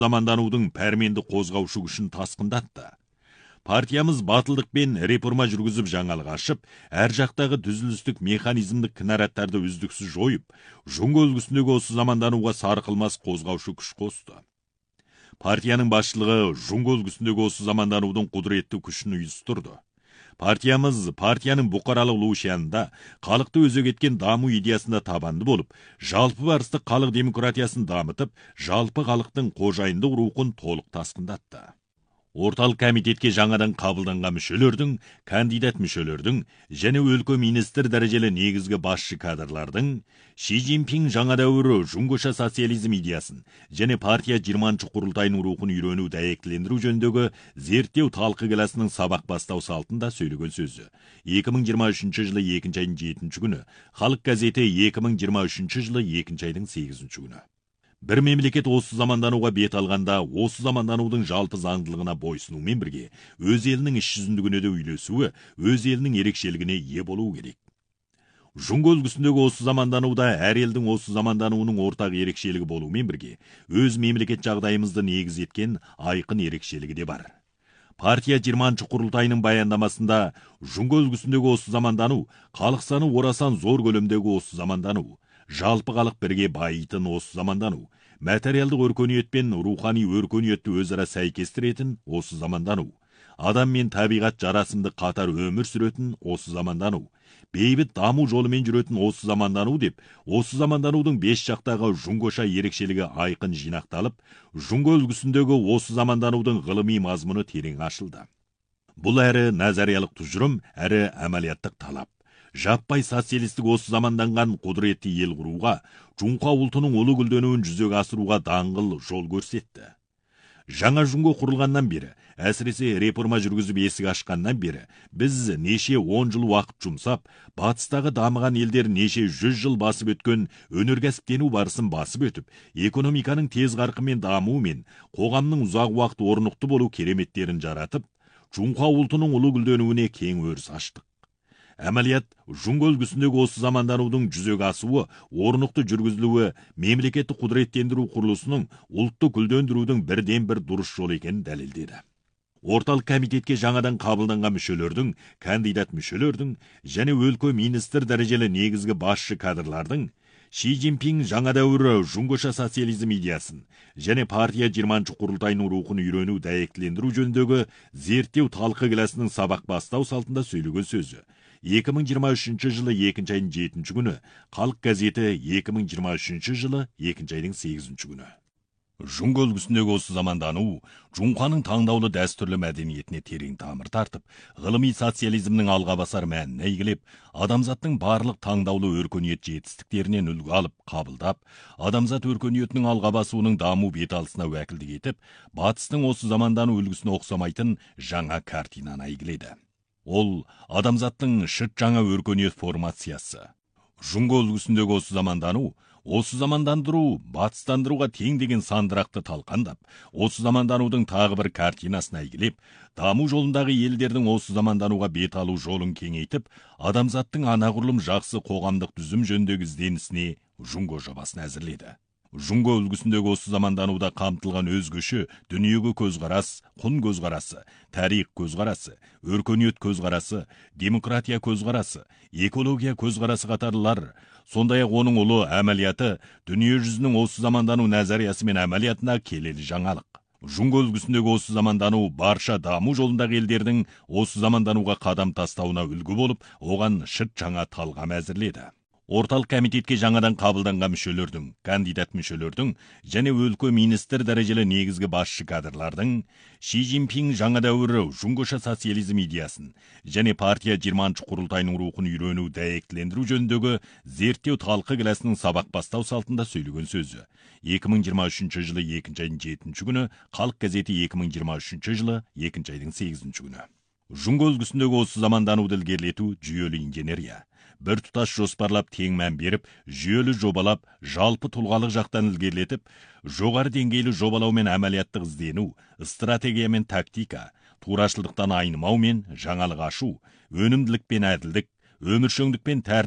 заманданудың пәрменді қозғаушы күшін тасқындатты. Партиямыз батылдықпен реформа жүргізіп жаңалық ашып, әр жақтағы түзілістік механизмдік кінараттарды үздіксіз жойып, жұңғы үлгісіндегі осы замандануға сарқылмас қозғаушы күш қосты. Партияның басшылығы жұңғы үлгісіндегі осы заманданудың құдіретті күшін ұйыстырды. Партиямыз партияның бұқаралық лушиянында халықты өзек еткен даму идеясында табанды болып, жалпы барыстық халық демократиясын дамытып, жалпы халықтың қожайындық рухын толық тасқындатты. Орталық комитетке жаңадан қабылданған мүшелердің, кандидат мүшелердің және өлкө министр дәрежелі негізгі басшы кадрлардың Ши Цзиньпин жаңа дәуірі жұңғыша социализм идеясын және партия 20-ші құрылтайының рухын үйрену дәйектілендіру жөніндегі зерттеу талқы келесінің сабақ бастау салтында сөйлеген сөзі. 2023 жылы 2 айдың 7 күні, Халық газеті 2023 жылы 2 айдың 8 күні. Бір мемлекет осы замандануға бет алғанда, осы заманданудың жалпы заңдылығына бойсынумен бірге, өз елінің іс жүзіндігіне де үйлесуі, өз елінің ерекшелігіне ие болуы керек. Жұңғы үлгісіндегі осы замандануда әр елдің осы замандануының ортақ ерекшелігі болумен бірге, өз мемлекет жағдайымызды негіз еткен айқын ерекшелігі де бар. Партия 20-ші құрылтайының баяндамасында жұңғы үлгісіндегі осы замандану, халық саны орасан зор көлемдегі осы замандану, жалпы халық бірге байитын осы замандану, материалдық өркениет пен рухани өркениетті өзара сәйкестіретін осы замандану, адам мен табиғат жарасымды қатар өмір сүретін осы замандану, бейбіт даму жолымен жүретін осы замандану деп, осы заманданудың 5 жақтағы жұңғыша ерекшелігі айқын жинақталып, жұңғы үлгісіндегі осы заманданудың ғылыми мазмұны терең ашылды. Бұл әрі назариялық тұжырым, әрі әмәлияттық талап. Жаппай социалистік осы заманданған құдіретті ел құруға, жұңқа ұлтының ұлы гүлденуін жүзеге асыруға даңғыл жол көрсетті. Жаңа жұңғы құрылғаннан бері, әсіресе реформа жүргізіп есік ашқаннан бері, біз неше 10 жыл уақыт жұмсап, батыстағы дамыған елдер неше 100 жыл басып өткен өнеркәсіптену барысын басып өтіп, экономиканың тез қарқынмен дамуымен, қоғамның ұзақ уақыт орнықты болу кереметтерін жаратып, жұңқа ұлтының ұлы гүлденуіне кең өріс аштық. Әмәлият, жұңғы үлгісіндегі осы заманданудың жүзеге асуы, орнықты жүргізілуі, мемлекетті құдіреттендіру құрылысының ұлтты гүлдендірудің бірден бір дұрыс жол екенін дәлелдеді. Орталық комитетке жаңадан қабылданған мүшелердің, кандидат мүшелердің және өлкө министр дәрежелі негізгі басшы кадрлардың Ши Цзиньпин жаңа дәуірі жұңғыша социализм идеясын және партия 20-ші құрылтайының рухын үйрену дәйектілендіру жөніндегі зерттеу талқы келесінің сабақ бастау салтында сөйлеген сөзі. 2023 жылы 2 айдың 7 күні, Халық газеті 2023 жылы 2 айдың 8 күні. Жұңғы үлгісіндегі осы замандану, жұңқаның таңдаулы дәстүрлі мәдениетіне терең тамыр тартып, ғылыми социализмнің алға басар мәніне игілеп, адамзаттың барлық таңдаулы өркениет жетістіктерінен үлгі алып, қабылдап, адамзат өркениетінің алға басуының даму беталысына уәкілдік етіп, батыстың осы замандану үлгісіне ұқсамайтын жаңа картинаны әйгіледі. Ол адамзаттың шыт жаңа өркениет формациясы. Жұңғы үлгісіндегі осы замандану, осы замандандыру, батыстандыруға тең деген сандырақты талқандап, осы заманданудың тағы бір картинасын әйгілеп, даму жолындағы елдердің осы замандануға бет алу жолын кеңейтіп, адамзаттың анағұрлым жақсы қоғамдық түзім жөніндегі ізденісіне жұңғы жобасын әзірледі. Жұңғы үлгісіндегі осы замандануда қамтылған өзгеше дүниеге көзқарас, құн көзқарасы, тарих көзқарасы, өркениет көзқарасы, демократия көзқарасы, экология көзқарасы қатарлар, сондай-ақ оның ұлы әмәлияты дүние жүзінің осы замандану назариясы мен әмәлиятына келелі жаңалық. Жұңғы үлгісіндегі осы замандану барша даму жолындағы елдердің осы замандануға қадам тастауына үлгі болып, оған шыт жаңа талғам әзірледі. Орталық комитетке жаңадан қабылданған мүшелердің, кандидат мүшелердің және өлкө министр дәрежелі негізгі басшы кадрлардың Ши Цзиньпин жаңа дәуірі жұңғыша социализм идеясын және партия 20-ші құрылтайының рухын үйрену дәйектілендіру жөніндегі зерттеу талқы келесінің сабақ бастау салтында сөйлеген сөзі. 2023 жылы 2 айдың 7 күні, Халық газеті 2023 жылы 2 айдың 8 күні. Жұңғы үлгісіндегі осы замандануды ілгерілету жүйелі инженерия. Бір тұтас жоспарлап тең мән беріп, жүйелі жобалап, жалпы тұлғалық жақтан ілгерілетіп, жоғары деңгейлі жобалау мен әмәлияттық іздену, стратегия мен тактика, турашылдықтан айнымау мен жаңалық ашу, өнімділік пен әділдік, өміршеңдік пен тәртіп,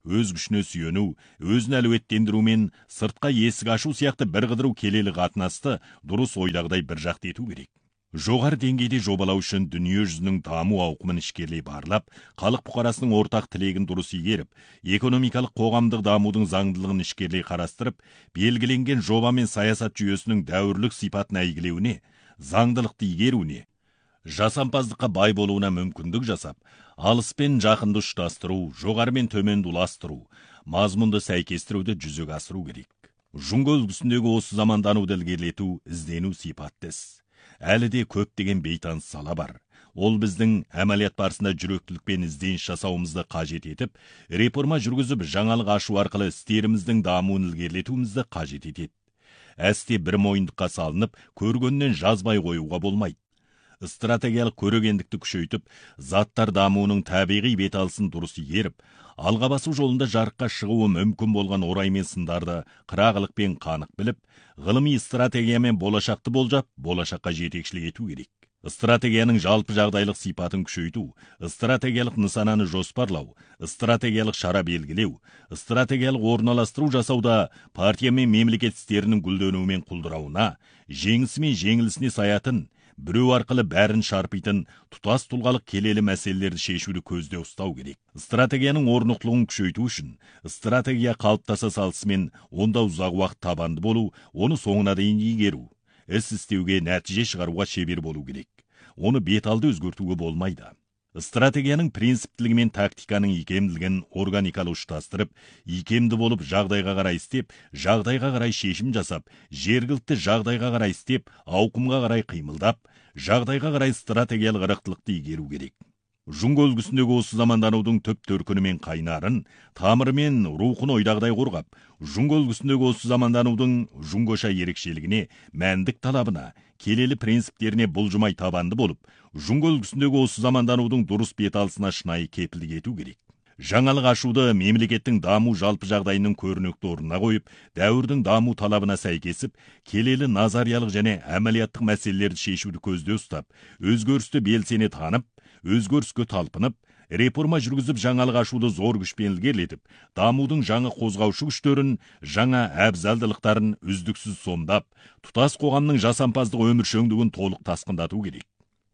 өз күшіне сүйену, өзін әлеуеттендіру мен сыртқа есік ашу сияқты бір қыдыру келелі қатынасты дұрыс ойдағыдай бір жақты ету керек. Жоғары деңгейде жобалау үшін дүние жүзінің даму ауқымын ішкерлей барлап, халық бұқарасының ортақ тілегін дұрыс игеріп, экономикалық қоғамдық дамудың заңдылығын ішкерлей қарастырып, белгіленген жоба мен саясат жүйесінің дәуірлік сипатын әйгілеуіне, заңдылықты игеруіне, жасампаздыққа бай болуына мүмкіндік жасап, алыс пен жақынды ұштастыру, жоғары мен төменді уластыру, мазмұнды сәйкестіруді жүзеге асыру керек. Жұңго үлгісіндегі осы замандануды ілгерілету, іздену сипатты іс. Әлі де көптеген бейтаныс сала бар. Ол біздің әмәлият барысында жүректілікпен ізденіс жасауымызды қажет етіп, реформа жүргізіп, жаңалық ашу арқылы істеріміздің дамуын ілгерілетуімізді қажет етеді. Әсте бір мойындыққа салынып, көргеннен жазбай қоюға болмайды. Стратегиялық көрегендікті күшейтіп, заттар дамуының табиғи беталысын дұрыс игеріп, алға басу жолында жарыққа шығуы мүмкін болған орай мен сындарды қырағылықпен қанық біліп, ғылыми стратегиямен болашақты болжап, болашаққа жетекшілік ету керек. Стратегияның жалпы жағдайлық сипатын күшейту, стратегиялық нысананы жоспарлау, стратегиялық шара белгілеу, стратегиялық орналастыру жасауда партия мен мемлекет істерінің гүлденуі мен құлдырауына, жеңісі мен жеңілісіне саятын, біреу арқылы бәрін шарпитын тұтас тұлғалық келелі мәселелерді шешуді көзде ұстау керек. Стратегияның орнықтылығын күшейту үшін, стратегия қалыптаса салысымен онда ұзақ уақыт табанды болу, оны соңына дейін игеру, іс істеуге, нәтиже шығаруға шебер болу керек. Оны беталды өзгертуге болмайды. Стратегияның принциптілігі мен тактиканың икемділігін органикалы ұштастырып, икемді болып жағдайға қарай істеп, жағдайға қарай шешім жасап, жергілікті жағдайға қарай істеп, ауқымға қарай қимылдап, жағдайға қарай стратегиялық ырықтылықты игеру керек. Жұңго үлгісіндегі осы заманданудың түп төркіні мен қайнарын, тамыры мен рухын ойдағыдай қорғап, жұңго үлгісіндегі осы заманданудың жұңгоша ерекшелігіне, мәндік талабына, келелі принциптеріне бұлжымай табанды болып, жұңго үлгісіндегі осы заманданудың дұрыс беталысына шынайы кепілдік ету керек. Жаңалық ашуды мемлекеттің даму жалпы жағдайының көрнекті орнына қойып, дәуірдің даму талабына сәйкесіп, келелі назариялық және әмәлияттық мәселелерді шешуді көзде ұстап, өзгерісті белсене танып, өзгеріске талпынып, реформа жүргізіп жаңалық ашуды зор күшпен ілгерілетіп, дамудың жаңа қозғаушы күштерін, жаңа әбзалдылықтарын үздіксіз сомдап, тұтас қоғамның жасампаздық өміршеңдігін толық тасқындату керек.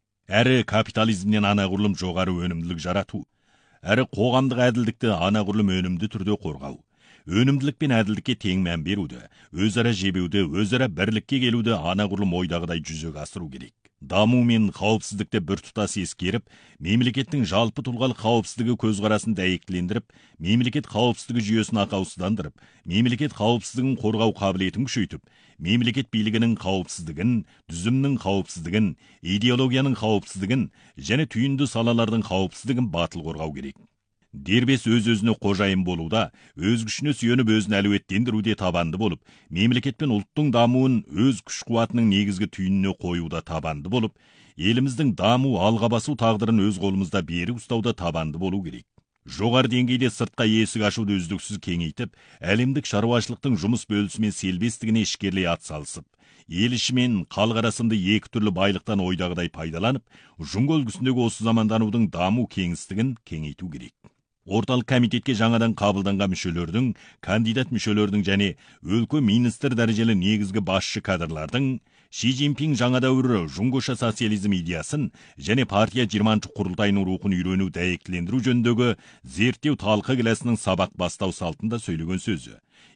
Әрі капитализмнен анағұрлым жоғары өнімділік жарату, әрі қоғамдық әділдікті анағұрлым өнімді түрде қорғау, өнімділік пен әділдікке тең мән беруді, өзара жебеуді, өзара бірлікке келуді анағұрлым ойдағыдай жүзеге асыру керек. Даму мен қауіпсіздікті біртұтас ескеріп, мемлекеттің жалпы тұлғалық қауіпсіздігі көзқарасын дәйектілендіріп, мемлекет қауіпсіздігі жүйесін ақаусыздандырып, мемлекет қауіпсіздігін қорғау қабілетін күшейтіп, мемлекет билігінің қауіпсіздігін, түзімнің қауіпсіздігін, идеологияның қауіпсіздігін және түйінді салалардың қауіпсіздігін батыл қорғау керек. Дербес өз-өзіне қожайын болуда, өз күшіне сүйеніп өзін әлеуеттендіруде табанды болып, мемлекет пен ұлттың дамуын өз күш-қуатының негізгі түйініне қоюда табанды болып, еліміздің даму алға басу тағдырын өз қолымызда берік ұстауда табанды болу керек. Жоғары деңгейде сыртқа есік ашуды үздіксіз кеңейтіп, әлемдік шаруашылықтың жұмыс бөлісі мен селбестігіне ішкерлей атсалысып, ел іші мен халық арасында екі түрлі байлықтан ойдағыдай пайдаланып, жұңго үлгісіндегі осы заманданудың даму кеңістігін кеңейту керек. Орталық комитетке жаңадан қабылданған мүшелердің, кандидат мүшелердің және өлкө министр дәрежелі негізгі басшы кадрлардың Ши Цзиньпин жаңа дәуірі жұңгоша социализм идеясын және партия 20-шы құрылтайының рухын үйрену дәйектілендіру жөніндегі зерттеу талқы келесінің сабақ бастау салтында сөйлеген сөзі.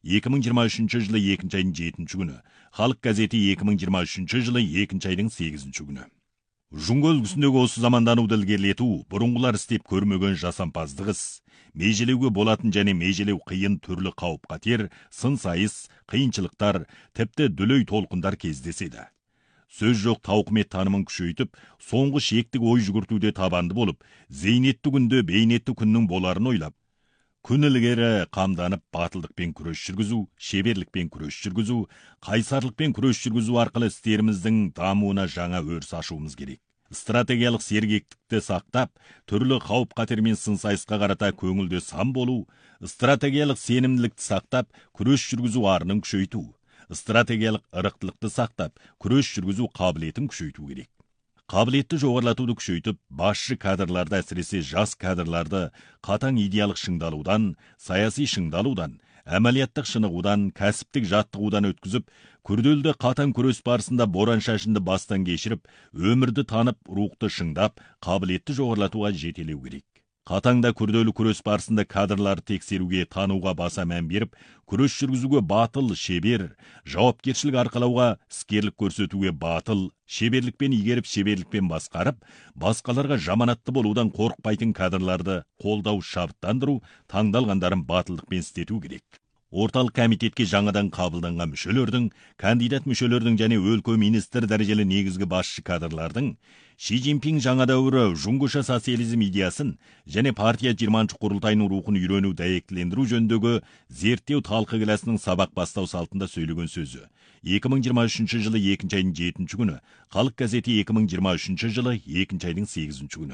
2023 жылы 2 айдың 7 күні. Халық газеті 2023 жылы 2 айдың 8 күні. Жұңго үлгісіндегі осы замандануды ілгерілету, бұрынғылар істеп көрмеген жасампаздық іс, межелеуге болатын және межелеу қиын түрлі қауіп-қатер, сын-сайыс, қиыншылықтар, тіпті дүлей толқындар кездеседі. Сөз жоқ тауқымет танымын күшейтіп, соңғы шектік ой жүгіртуде табанды болып, зейнетті күнде бейнетті күннің боларын ойлап, күн ілгері қамданып батылдықпен күрес жүргізу, шеберлікпен күрес жүргізу, қайсарлықпен күрес жүргізу арқылы істеріміздің дамуына жаңа өріс ашуымыз керек. Стратегиялық сергектікті сақтап, түрлі қауіп-қатер мен сын-сайысқа қарата көңілде сан болу, стратегиялық сенімділікті сақтап, күрес жүргізу арының күшейту, стратегиялық ырықтылықты сақтап, күрес жүргізу қабілетін күшейту керек. қабілетті жоғарлатуды күшейтіп, басшы кадрларды, әсіресе жас кадрларды қатаң идеялық шыңдалудан, саяси шыңдалудан, әмәлияттық шынығудан, кәсіптік жаттығудан өткізіп, күрделі қатаң күрес барысында боран шашынды бастан кешіріп, өмірді танып, рухты шыңдап, қабілетті жоғарлатуға жетелеу керек. Қатаңда күрделі күрес барысында кадрларды тексеруге, тануға баса мән беріп, күрес жүргізуге батыл, шебер, жауапкершілік арқалауға, іскерлік көрсетуге батыл, шеберлікпен игеріп, шеберлікпен басқарып, басқаларға жаманатты болудан қорықпайтын кадрларды қолдау, шабыттандыру, таңдалғандарын батылдықпен істету керек. Орталық комитетке жаңадан қабылданған мүшелердің, кандидат мүшелердің және өлкө министр дәрежелі негізгі басшы кадрлардың Ши Цзиньпин жаңа дәуірі жұңғыша социализм идеясын және партия 20-шы құрылтайының рухын үйрену, дәйектілендіру жөніндегі зерттеу талқы келесінің сабақ бастау салтында сөйлеген сөзі. 2023 жылы 2 айдың 7 күні, Халық газеті 2023 жылы 2 айдың 8 күні.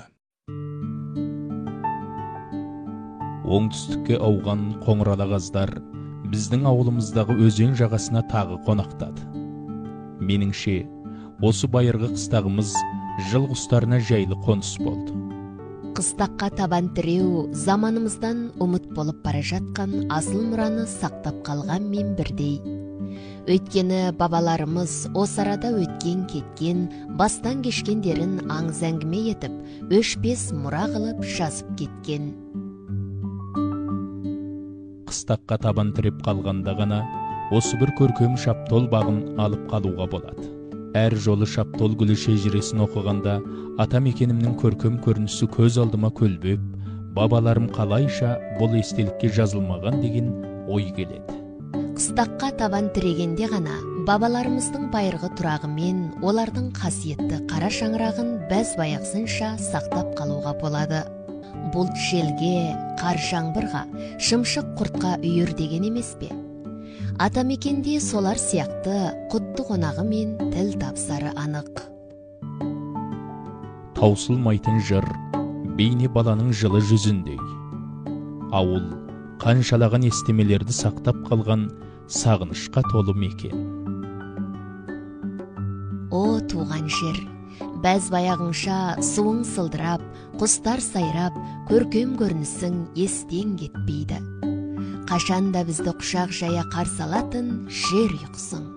Оңтүстікке ауған қоңырала қаздар біздің ауылымыздағы өзен жағасына тағы қонақтады. Меніңше, осы байырғы қыстағымыз жыл құстарына жайлы қоныс болды. Қыстаққа табан тіреу заманымыздан ұмыт болып бара жатқан асыл мұраны сақтап қалған мен бірдей. Өйткені бабаларымыз осы арада өткен кеткен, бастан кешкендерін аңыз әңгіме етіп, өшпес мұра қылып жазып кеткен. Қыстаққа табан тіреп қалғанда ғана осы бір көркем шаптол бағын алып қалуға болады. Әр жолы шаптол гүлі шежіресін оқығанда атамекенімнің көркем көрінісі көз алдыма көлбеп, бабаларым қалайша бұл естелікке жазылмаған деген ой келеді. Қыстаққа табан тірегенде ғана бабаларымыздың байырғы тұрағы мен олардың қасиетті қара шаңырағын бәз баяқсынша сақтап қалуға болады. Бұлт желге, қар жаңбырға, шымшық құртқа үйір деген емес пе? Атамекенде солар сияқты құтты қонағы мен тіл тапсары анық. Таусылмайтын жыр, бейне баланың жылы жүзіндей. Ауыл, қаншалаған естемелерді сақтап қалған сағынышқа толы мекен. О, туған жер, бәз баяғыңша суың сылдырап, құстар сайрап, көркем көрінісің естен кетпейді. Қашанда бізді құшақ жая қарсы алатын жер ұйқысың.